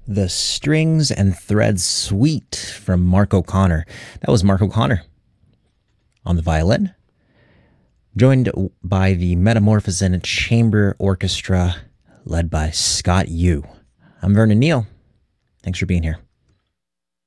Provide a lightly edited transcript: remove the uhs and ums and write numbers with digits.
The Strings and Threads Suite from Mark O'Connor. That was Mark O'Connor on the violin, joined by the Metamorphosen Chamber Orchestra, led by Scott Yu. I'm Vernon Neal. Thanks for being here.